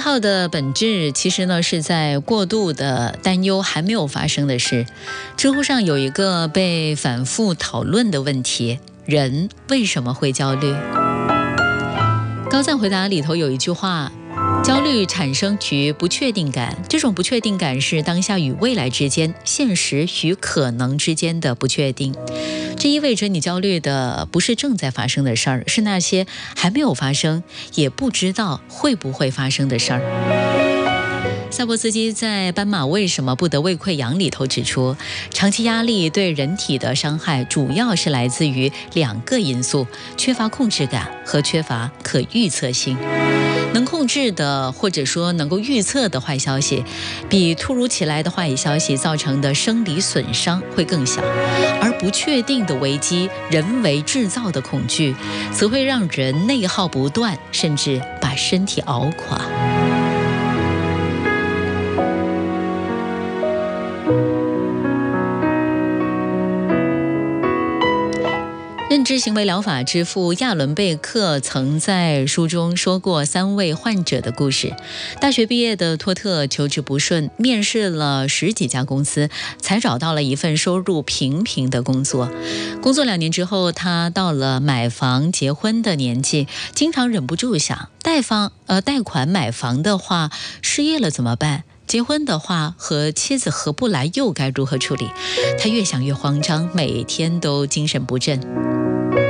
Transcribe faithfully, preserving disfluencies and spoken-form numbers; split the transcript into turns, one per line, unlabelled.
耗的本质其实呢是在过度的担忧还没有发生的事。知乎上有一个被反复讨论的问题：人为什么会焦虑？高赞回答里头有一句话：焦虑产生于不确定感，这种不确定感是当下与未来之间、现实与可能之间的不确定。这意味着你焦虑的不是正在发生的事儿，是那些还没有发生，也不知道会不会发生的事儿。萨博斯基在《斑马为什么不得胃溃疡》里头指出，长期压力对人体的伤害主要是来自于两个因素：缺乏控制感和缺乏可预测性。能控制的或者说能够预测的坏消息，比突如其来的坏消息造成的生理损伤会更小，而不确定的危机、人为制造的恐惧，则会让人内耗不断，甚至把身体熬垮。认知行为疗法之父亚伦贝克曾在书中说过三位患者的故事。大学毕业的托特求职不顺，面试了十几家公司，才找到了一份收入平平的工作。工作两年之后，他到了买房结婚的年纪，经常忍不住想，贷房呃贷款买房的话，失业了怎么办？结婚的话，和妻子合不来又该如何处理？他越想越慌张，每天都精神不振。